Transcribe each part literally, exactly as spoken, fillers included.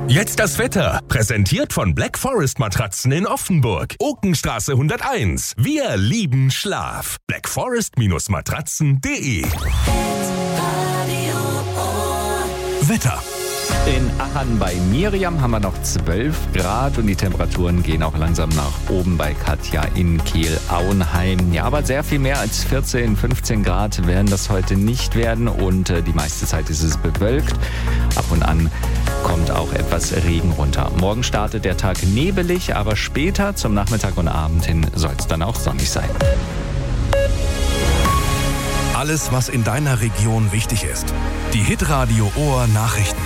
Jetzt das Wetter. Präsentiert von Black Forest Matratzen in Offenburg. Okenstraße hunderteins. Wir lieben Schlaf. black forest Matratzen punkt de. Wetter. In Aachen bei Miriam haben wir noch zwölf Grad und die Temperaturen gehen auch langsam nach oben bei Katja in Kehl-Auenheim. Ja, aber sehr viel mehr als vierzehn, fünfzehn Grad werden das heute nicht werden und äh, die meiste Zeit ist es bewölkt. Ab und an kommt auch etwas Regen runter. Morgen startet der Tag nebelig, aber später zum Nachmittag und Abend hin soll es dann auch sonnig sein. Alles, was in deiner Region wichtig ist. Die Hitradio Ohr Nachrichten.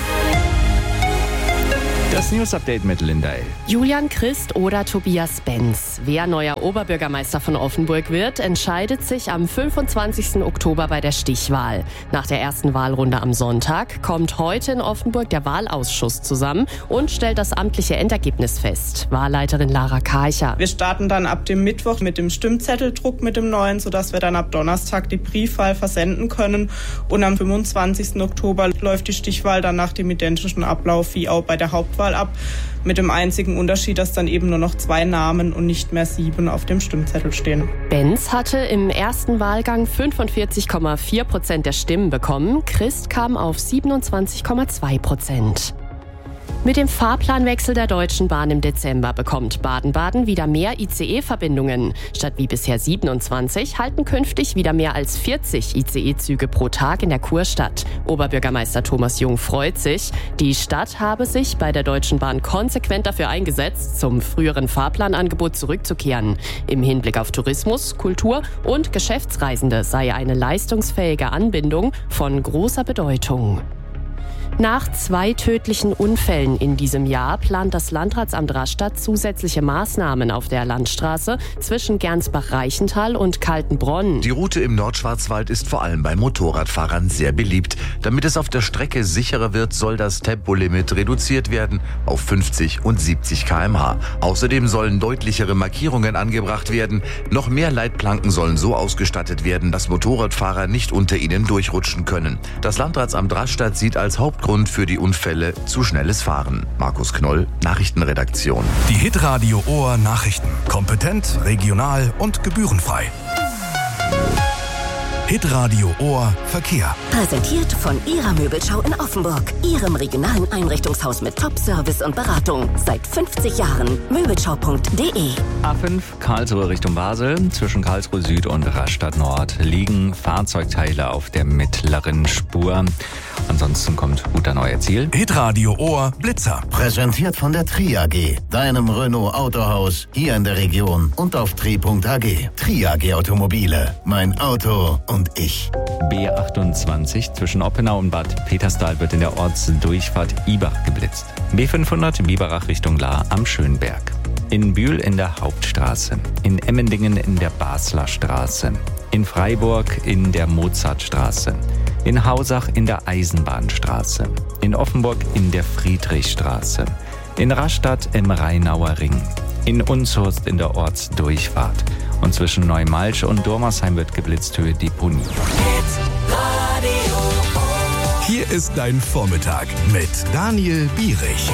Das News-Update mit Linda L. Julian Christ oder Tobias Benz. Wer neuer Oberbürgermeister von Offenburg wird, entscheidet sich am fünfundzwanzigsten Oktober bei der Stichwahl. Nach der ersten Wahlrunde am Sonntag kommt heute in Offenburg der Wahlausschuss zusammen und stellt das amtliche Endergebnis fest. Wahlleiterin Lara Karcher. Wir starten dann ab dem Mittwoch mit dem Stimmzetteldruck mit dem neuen, sodass wir dann ab Donnerstag die Briefwahl versenden können. Und am fünfundzwanzigsten Oktober läuft die Stichwahl dann nach dem identischen Ablauf wie auch bei der Hauptwahl ab, mit dem einzigen Unterschied, dass dann eben nur noch zwei Namen und nicht mehr sieben auf dem Stimmzettel stehen. Benz hatte im ersten Wahlgang fünfundvierzig Komma vier Prozent der Stimmen bekommen, Christ kam auf siebenundzwanzig Komma zwei Prozent. Mit dem Fahrplanwechsel der Deutschen Bahn im Dezember bekommt Baden-Baden wieder mehr I C E-Verbindungen. Statt wie bisher siebenundzwanzig halten künftig wieder mehr als vierzig I C E-Züge pro Tag in der Kurstadt. Oberbürgermeister Thomas Jung freut sich. Die Stadt habe sich bei der Deutschen Bahn konsequent dafür eingesetzt, zum früheren Fahrplanangebot zurückzukehren. Im Hinblick auf Tourismus, Kultur und Geschäftsreisende sei eine leistungsfähige Anbindung von großer Bedeutung. Nach zwei tödlichen Unfällen in diesem Jahr plant das Landratsamt Rastatt zusätzliche Maßnahmen auf der Landstraße zwischen Gernsbach-Reichental und Kaltenbronn. Die Route im Nordschwarzwald ist vor allem bei Motorradfahrern sehr beliebt. Damit es auf der Strecke sicherer wird, soll das Tempolimit reduziert werden auf fünfzig und siebzig Kilometer pro Stunde. Außerdem sollen deutlichere Markierungen angebracht werden. Noch mehr Leitplanken sollen so ausgestattet werden, dass Motorradfahrer nicht unter ihnen durchrutschen können. Das Landratsamt Rastatt sieht als Hauptgrund für die Unfälle zu schnelles Fahren. Markus Knoll, Nachrichtenredaktion. Die Hitradio Ohr Nachrichten. Kompetent, regional und gebührenfrei. Hitradio Ohr Verkehr. Präsentiert von Ihrer Möbelschau in Offenburg. Ihrem regionalen Einrichtungshaus mit Top-Service und Beratung. Seit fünfzig Jahren. Möbelschau punkt de. A fünf Karlsruhe Richtung Basel. Zwischen Karlsruhe Süd und Rastatt Nord liegen Fahrzeugteile auf der mittleren Spur. Ansonsten kommt guter neuer Ziel. Hitradio Ohr Blitzer. Präsentiert von der Tri A G, deinem Renault Autohaus hier in der Region und auf tri punkt a g. Tri A G Automobile. Mein Auto und ich. B achtundzwanzig zwischen Oppenau und Bad Petersdal wird in der Ortsdurchfahrt Ibach geblitzt. B fünfhundert Biberach Richtung Lahr am Schönberg. In Bühl in der Hauptstraße. In Emmendingen in der Basler Straße. In Freiburg in der Mozartstraße. In Hausach in der Eisenbahnstraße. In Offenburg in der Friedrichstraße. In Rastatt im Rheinauer Ring. In Unshurst in der Ortsdurchfahrt. Und zwischen Neumalsch und Dormersheim wird geblitzt Höhe Deponie. Hier ist dein Vormittag mit Daniel Bierich.